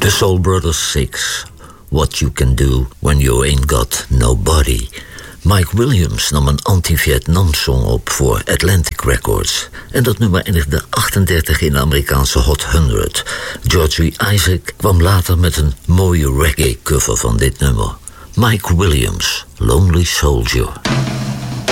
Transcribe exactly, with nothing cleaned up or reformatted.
The Soul Brothers Six, What You Can Do When You Ain't Got Nobody. Mike Williams nam een anti-Vietnam-song op voor Atlantic Records. En dat nummer eindigde achtendertig in de Amerikaanse Hot honderd. Georgie Isaac kwam later met een mooie reggae-cover van dit nummer. Mike Williams, Lonely Soldier.